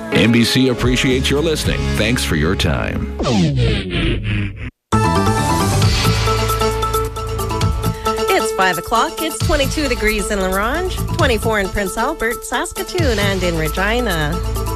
NBC appreciates your listening. Thanks for your time. It's 5 o'clock. It's 22 degrees in La Ronge, 24 in Prince Albert, Saskatoon, and in Regina.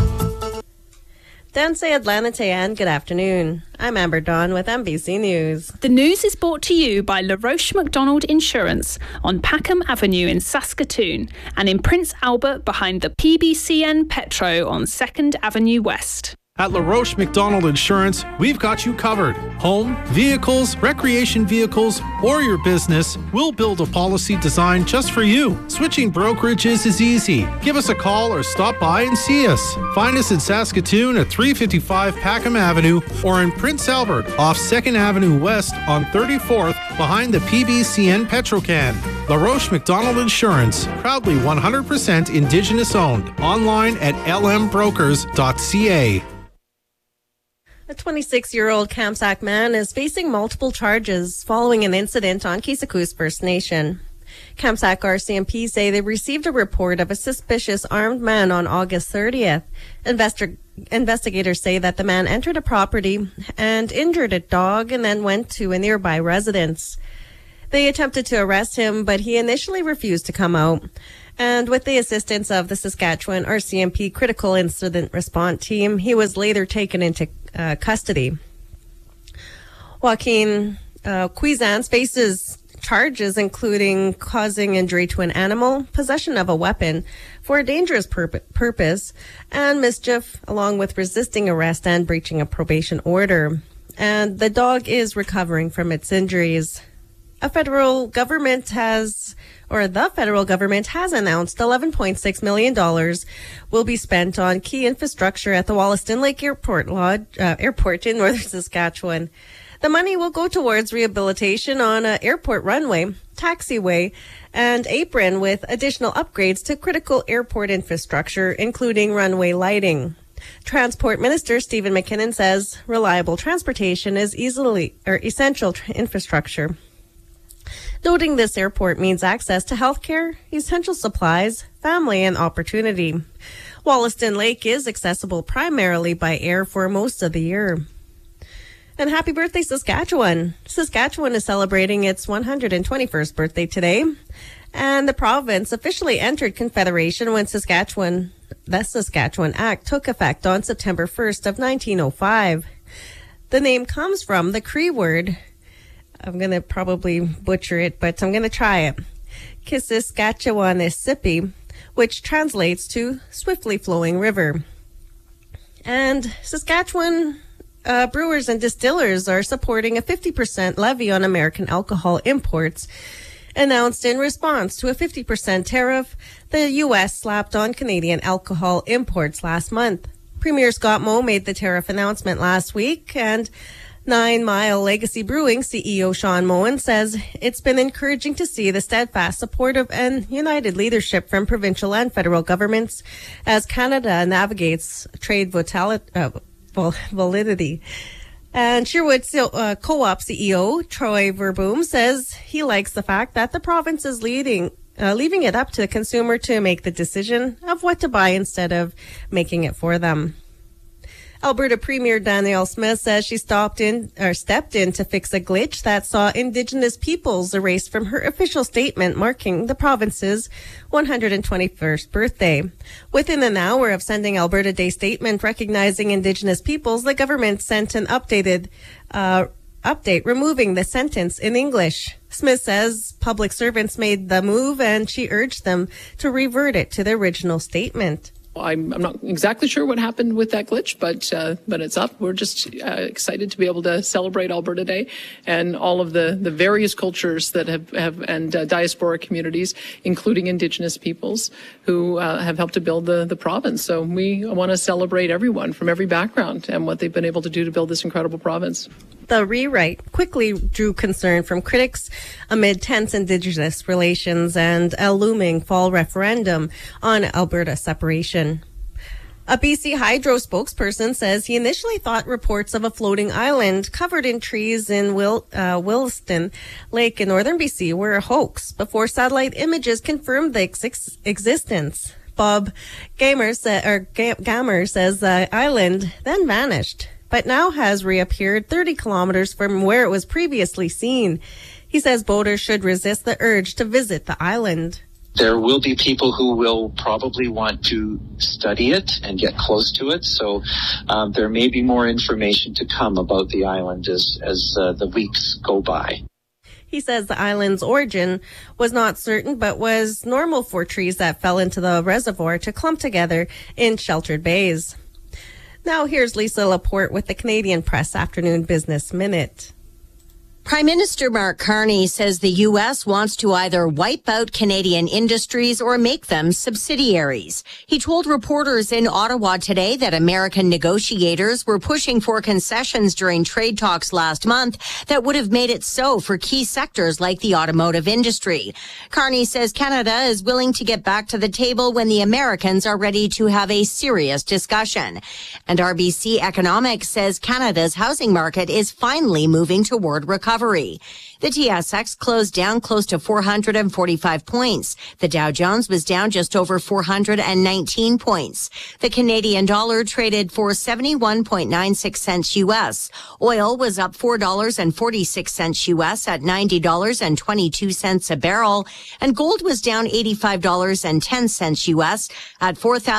Danse Atlanite, and good afternoon. I'm Amber Dawn with NBC News. The news is brought to you by LaRoche McDonald Insurance on Packham Avenue in Saskatoon and in Prince Albert behind the PBCN Petro on 2nd Avenue West. At LaRoche McDonald Insurance, we've got you covered. Home, vehicles, recreation vehicles, or your business, we'll build a policy designed just for you. Switching brokerages is easy. Give us a call or stop by and see us. Find us in Saskatoon at 355 Packham Avenue or in Prince Albert off 2nd Avenue West on 34th behind the PBCN Petrocan. LaRoche McDonald Insurance, proudly 100% Indigenous owned. Online at lmbrokers.ca. A 26-year-old Kamsack man is facing multiple charges following an incident on Kisakus First Nation. Kamsack RCMP say they received a report of a suspicious armed man on August 30th. Investigators say that the man entered a property and injured a dog and then went to a nearby residence. They attempted to arrest him, but he initially refused to come out. And with the assistance of the Saskatchewan RCMP Critical Incident Response Team, he was later taken into custody. Joaquin Cuisance faces charges including causing injury to an animal, possession of a weapon for a dangerous purpose, and mischief, along with resisting arrest and breaching a probation order. And the dog is recovering from its injuries. The federal government has announced $11.6 million will be spent on key infrastructure at the Wollaston Lake Airport in northern Saskatchewan. The money will go towards rehabilitation on an airport runway, taxiway, and apron, with additional upgrades to critical airport infrastructure, including runway lighting. Transport Minister Stephen McKinnon says reliable transportation is essential infrastructure. Noting this airport means access to healthcare, essential supplies, family, and opportunity. Wollaston Lake is accessible primarily by air for most of the year. And happy birthday, Saskatchewan. Saskatchewan is celebrating its 121st birthday today. And the province officially entered Confederation when the Saskatchewan Act took effect on September 1st of 1905. The name comes from the Cree word, I'm going to probably butcher it, but I'm going to try it, Kisiskatchewanisipi, which translates to swiftly flowing river. And Saskatchewan brewers and distillers are supporting a 50% levy on American alcohol imports, announced in response to a 50% tariff the U.S. slapped on Canadian alcohol imports last month. Premier Scott Moe made the tariff announcement last week, and 9 Mile Legacy Brewing CEO Sean Moen says it's been encouraging to see the steadfast, supportive, and united leadership from provincial and federal governments as Canada navigates trade validity. And Sherwood Co-op CEO Troy Verboom says he likes the fact that the province is leaving it up to the consumer to make the decision of what to buy instead of making it for them. Alberta Premier Danielle Smith says she stepped in to fix a glitch that saw Indigenous peoples erased from her official statement marking the province's 121st birthday. Within an hour of sending Alberta Day statement recognizing Indigenous peoples, the government sent an update removing the sentence in English. Smith says public servants made the move and she urged them to revert it to the original statement. I'm not exactly sure what happened with that glitch, but it's up. We're just excited to be able to celebrate Alberta Day and all of the various cultures that have and diaspora communities, including Indigenous peoples, who have helped to build the province. So we want to celebrate everyone from every background and what they've been able to do to build this incredible province. The rewrite quickly drew concern from critics amid tense Indigenous relations and a looming fall referendum on Alberta separation. A BC Hydro spokesperson says he initially thought reports of a floating island covered in trees in Williston Lake in northern BC were a hoax before satellite images confirmed the existence. Bob Gamer says the island then vanished, but now has reappeared 30 kilometers from where it was previously seen. He says boaters should resist the urge to visit the island. There will be people who will probably want to study it and get close to it. So there may be more information to come about the island as the weeks go by. He says the island's origin was not certain, but was normal for trees that fell into the reservoir to clump together in sheltered bays. Now here's Lisa Laporte with the Canadian Press Afternoon Business Minute. Prime Minister Mark Carney says the U.S. wants to either wipe out Canadian industries or make them subsidiaries. He told reporters in Ottawa today that American negotiators were pushing for concessions during trade talks last month that would have made it so for key sectors like the automotive industry. Carney says Canada is willing to get back to the table when the Americans are ready to have a serious discussion. And RBC Economics says Canada's housing market is finally moving toward recovery. The TSX closed down close to 445 points. The Dow Jones was down just over 419 points. The Canadian dollar traded for 71.96 cents U.S. Oil was up $4.46 U.S. at $90.22 a barrel. And gold was down $85.10 U.S. at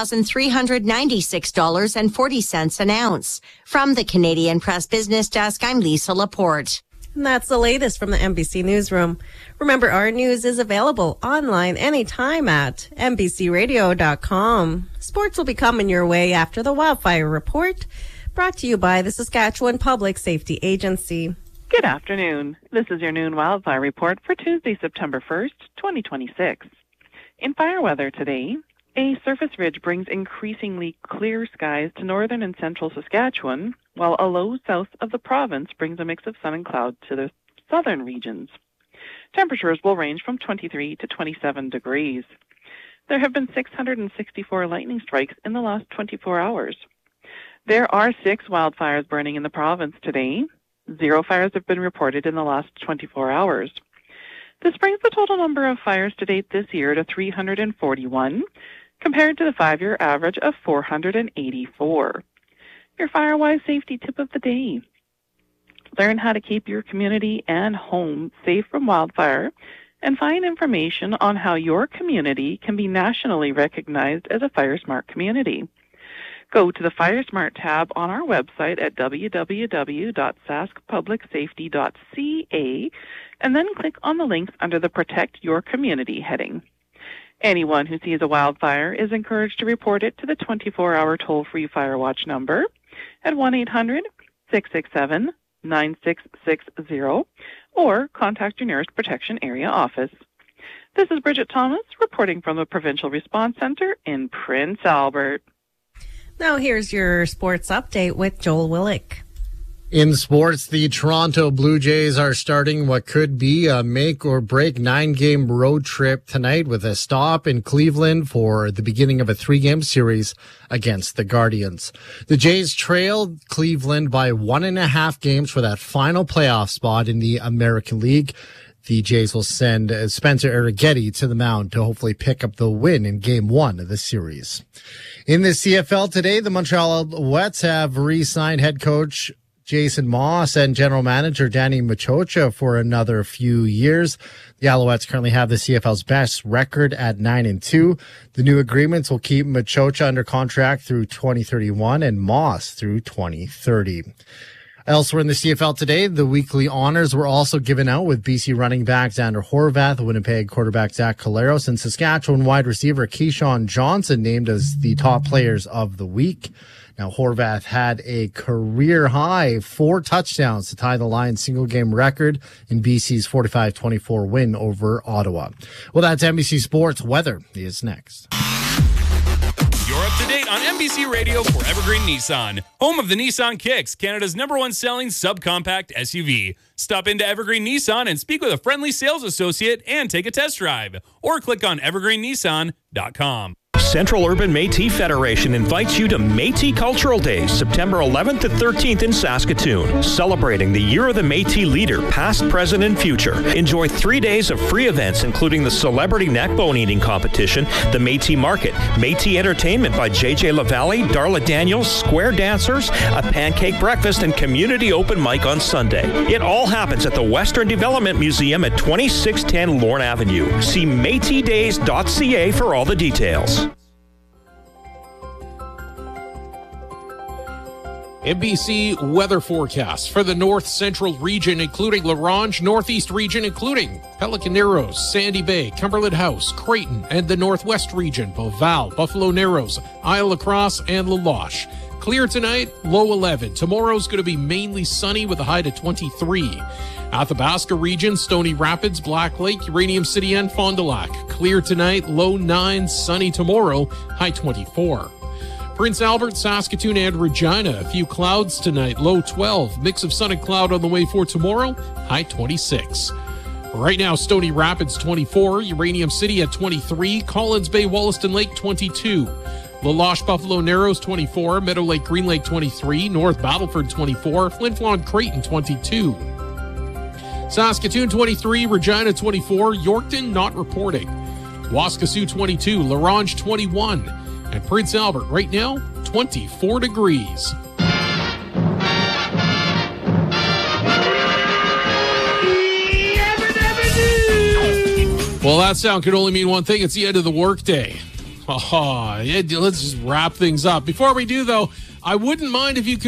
$4,396.40 an ounce. From the Canadian Press Business Desk, I'm Lisa Laporte. And that's the latest from the NBC Newsroom. Remember, our news is available online anytime at NBCRadio.com. Sports will be coming your way after the Wildfire Report, brought to you by the Saskatchewan Public Safety Agency. Good afternoon. This is your noon Wildfire Report for Tuesday, September 1st, 2026. In fire weather today, a surface ridge brings increasingly clear skies to northern and central Saskatchewan, while a low south of the province brings a mix of sun and cloud to the southern regions. Temperatures will range from 23 to 27 degrees. There have been 664 lightning strikes in the last 24 hours. There are 6 wildfires burning in the province today. 0 fires have been reported in the last 24 hours. This brings the total number of fires to date this year to 341, compared to the 5-year average of 484. Your Firewise safety tip of the day. Learn how to keep your community and home safe from wildfire and find information on how your community can be nationally recognized as a FireSmart community. Go to the FireSmart tab on our website at www.saskpublicsafety.ca and then click on the links under the Protect Your Community heading. Anyone who sees a wildfire is encouraged to report it to the 24-hour toll-free Firewatch number at 1-800-667-9660 or contact your nearest protection area office. This is Bridget Thomas reporting from the Provincial Response Centre in Prince Albert. Now here's your sports update with Joel Willick. In sports, the Toronto Blue Jays are starting what could be a make-or-break 9-game road trip tonight with a stop in Cleveland for the beginning of a 3-game series against the Guardians. The Jays trailed Cleveland by 1.5 games for that final playoff spot in the American League. The Jays will send Spencer Arrighetti to the mound to hopefully pick up the win in Game 1 of the series. In the CFL today, the Montreal Alouettes have re-signed head coach Jason Moss and general manager Danny Machocha for another few years. The Alouettes currently have the CFL's best record at 9-2. The new agreements will keep Machocha under contract through 2031 and Moss through 2030. Elsewhere in the CFL today, the weekly honors were also given out with BC running back Xander Horvath, Winnipeg quarterback Zach Collaros, and Saskatchewan wide receiver Keyshawn Johnson named as the top players of the week. Now, Horvath had a career-high 4 touchdowns to tie the Lions' single-game record in BC's 45-24 win over Ottawa. Well, that's NBC Sports. Weather is next. You're up to date on NBC Radio for Evergreen Nissan, home of the Nissan Kicks, Canada's #1 selling subcompact SUV. Stop into Evergreen Nissan and speak with a friendly sales associate and take a test drive, or click on evergreennissan.com. Central Urban Métis Federation invites you to Métis Cultural Days, September 11th to 13th in Saskatoon, celebrating the Year of the Métis leader, past, present, and future. Enjoy 3 days of free events, including the Celebrity Neckbone Eating Competition, the Métis Market, Métis Entertainment by JJ LaValle, Darla Daniels, Square Dancers, a pancake breakfast, and community open mic on Sunday. It all happens at the Western Development Museum at 2610 Lorne Avenue. See MétisDays.ca for all the details. NBC weather forecast for the north central region, including La Ronge, northeast region, including Pelican Narrows, Sandy Bay, Cumberland House, Creighton, and the northwest region, Beauval, Buffalo Narrows, Isle La Crosse, and La Loche. Clear tonight, low 11. Tomorrow's going to be mainly sunny with a high to 23. Athabasca region, Stony Rapids, Black Lake, Uranium City, and Fond du Lac. Clear tonight, low 9, sunny tomorrow, high 24. Prince Albert, Saskatoon, and Regina. A few clouds tonight, low 12. Mix of sun and cloud on the way for tomorrow, high 26. Right now, Stony Rapids 24, Uranium City at 23, Collins Bay, Wollaston Lake 22, La Loche, Buffalo Narrows 24, Meadow Lake, Green Lake 23, North Battleford 24, Flin Flon, Creighton 22. Saskatoon 23, Regina 24, Yorkton not reporting. Waskesiu 22, La Ronge 21, and Prince Albert right now 24 degrees. Well, that sound could only mean one thing. It's the end of the workday. Let's just wrap things up. Before we do, though, I wouldn't mind if you could